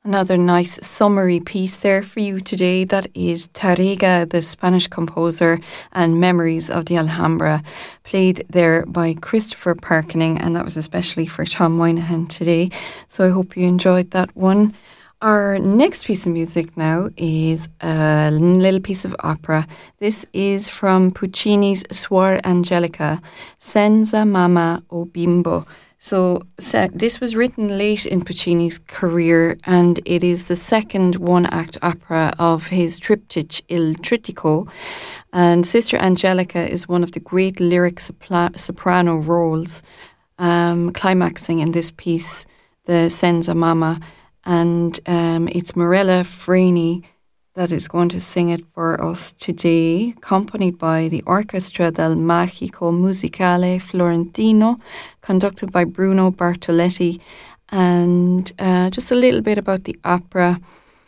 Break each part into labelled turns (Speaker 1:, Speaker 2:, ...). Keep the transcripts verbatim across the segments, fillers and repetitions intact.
Speaker 1: Another nice summary piece there for you today. That is Tarrega, the Spanish composer, and Memories of the Alhambra, played there by Christopher Parkening, and that was especially for Tom Moynihan today. So I hope you enjoyed that one. Our next piece of music now is a little piece of opera. This is from Puccini's Suor Angelica, Senza Mamma o Bimbo. So, so this was written late in Puccini's career, and it is the second one-act opera of his triptych Il Trittico. And Sister Angelica is one of the great lyric sopla- soprano roles, um, climaxing in this piece, the Senza Mamma. And um, it's Morella Freni that is going to sing it for us today, accompanied by the Orchestra del Magico Musicale Florentino, conducted by Bruno Bartoletti. And uh, just a little bit about the opera.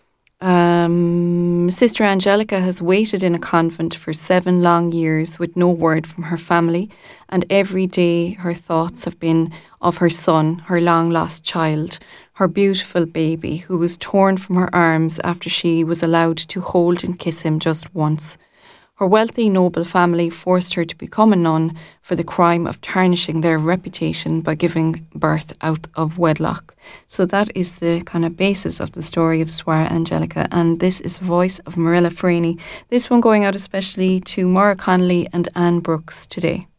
Speaker 1: Um, Sister Angelica has waited in a convent for seven long years with no word from her family, and every day her thoughts have been of her son, her long-lost child, her beautiful baby, who was torn from her arms after she was allowed to hold and kiss him just once. Her wealthy, noble family forced her to become a nun for the crime of tarnishing their reputation by giving birth out of wedlock. So that is the kind of basis of the story of Suor Angelica, and this is the voice of Morella Freni. This one going out especially to Maura Connolly and Anne Brooks today.